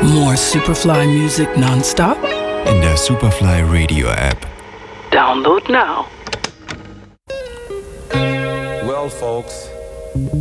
More Superfly music nonstop? In der Superfly Radio App. Download now. Well, folks,